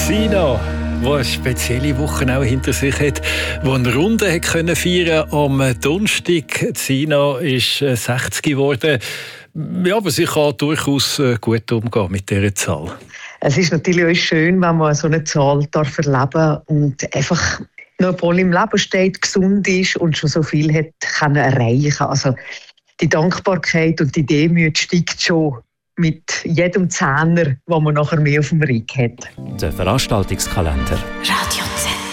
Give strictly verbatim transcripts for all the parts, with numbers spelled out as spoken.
Sina, die eine spezielle Woche auch hinter sich hat, die eine Runde hat können feiern am Donnerstag. Sina ist sechzig geworden. Ja, aber sie kann durchaus gut umgehen mit dieser Zahl. Es ist natürlich auch schön, wenn man so eine Zahl darf erleben und einfach noch voll im Leben steht, gesund ist und schon so viel hat können erreichen. Also die Dankbarkeit und die Demut steigt schon mit jedem Zehner, den man nachher mehr auf dem Ring hat. Der Veranstaltungskalender. Radio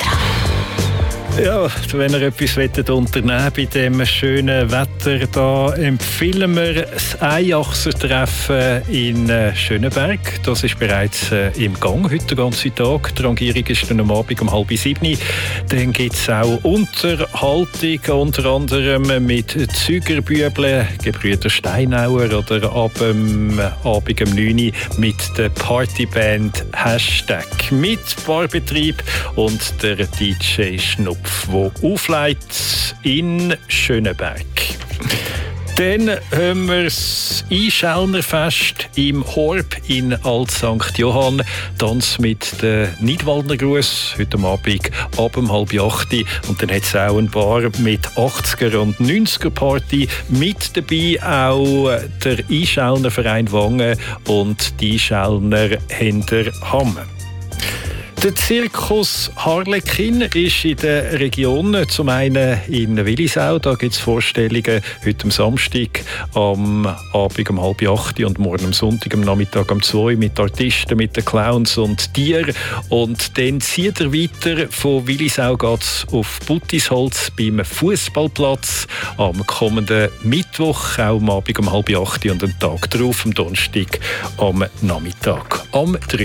Ja, wenn ihr etwas unternehmen wollt bei diesem schönen Wetter, da empfehlen wir das Einachser-Treffen in Schöneberg. Das ist bereits äh, im Gang, heute den ganzen Tag. Die Rangierung ist dann am Abend um halb sieben. Dann gibt es auch Unterhaltung, unter anderem mit Zügerbübeln, Gebrüder Steinauer oder ab dem Abend um neun Uhr mit der Partyband Hashtag. Mit Barbetrieb und der D J Schnupf, wo auflegt in Schöneberg. Dann haben wir das Einschellnerfest im Horb in Alt-Sankt Johann. Tanz mit den Nidwaldner Gruß, heute Abend ab um halb acht. Und dann hat es auch ein Bar mit achtziger und neunziger Party. Mit dabei auch der Einschellner Verein Wangen und die Einschellner Händler Hamm. Der Zirkus Harlekin ist in der Region, zum einen in Willisau, da gibt es Vorstellungen heute am Samstag, am Abend um halb acht und morgen am Sonntag am Nachmittag um zwei mit Artisten, mit den Clowns und Tieren. Und dann zieht er weiter, von Willisau geht es auf Buttisholz beim Fußballplatz am kommenden Mittwoch, auch am Abend um halb acht und am Tag darauf, am Donnerstag am Nachmittag um drei.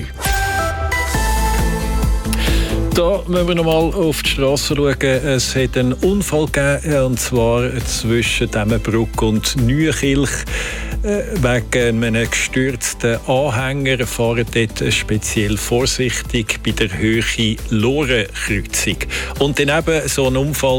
Da müssen wir noch mal auf die Straße schauen. Es hat einen Unfall gegeben, und zwar zwischen Demmenbruck und Neuenkirch. Wegen einem gestürzten Anhänger fahren dort speziell vorsichtig bei der Höhe Lorenkreuzung. Und dann eben so ein Unfall